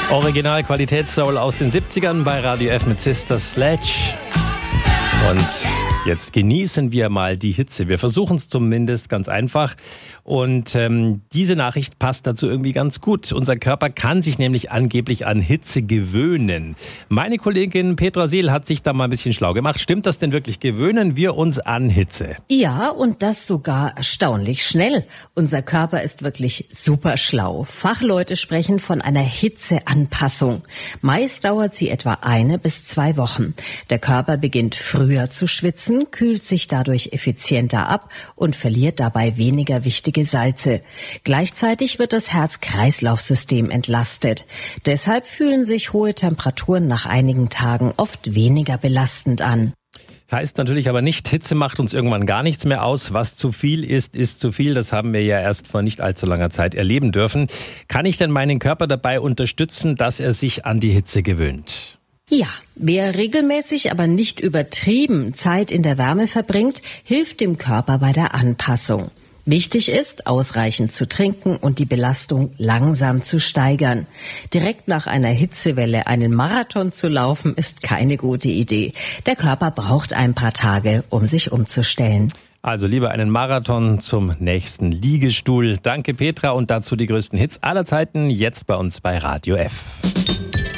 Original-Qualitäts-Soul aus den 70ern bei Radio F mit Sister Sledge. Und jetzt genießen wir mal die Hitze. Wir versuchen es zumindest ganz einfach. Und diese Nachricht passt dazu irgendwie ganz gut. Unser Körper kann sich nämlich angeblich an Hitze gewöhnen. Meine Kollegin Petra Seel hat sich da mal ein bisschen schlau gemacht. Stimmt das denn wirklich? Gewöhnen wir uns an Hitze? Ja, und das sogar erstaunlich schnell. Unser Körper ist wirklich super schlau. Fachleute sprechen von einer Hitzeanpassung. Meist dauert sie etwa 1 bis 2 Wochen. Der Körper beginnt früher zu schwitzen, kühlt sich dadurch effizienter ab und verliert dabei weniger wichtige Salze. Gleichzeitig wird das Herz-Kreislauf-System entlastet. Deshalb fühlen sich hohe Temperaturen nach einigen Tagen oft weniger belastend an. Heißt natürlich aber nicht, Hitze macht uns irgendwann gar nichts mehr aus. Was zu viel ist, ist zu viel. Das haben wir ja erst vor nicht allzu langer Zeit erleben dürfen. Kann ich denn meinen Körper dabei unterstützen, dass er sich an die Hitze gewöhnt? Ja, wer regelmäßig, aber nicht übertrieben Zeit in der Wärme verbringt, hilft dem Körper bei der Anpassung. Wichtig ist, ausreichend zu trinken und die Belastung langsam zu steigern. Direkt nach einer Hitzewelle einen Marathon zu laufen, ist keine gute Idee. Der Körper braucht ein paar Tage, um sich umzustellen. Also lieber einen Marathon zum nächsten Liegestuhl. Danke Petra und dazu die größten Hits aller Zeiten, jetzt bei uns bei Radio F.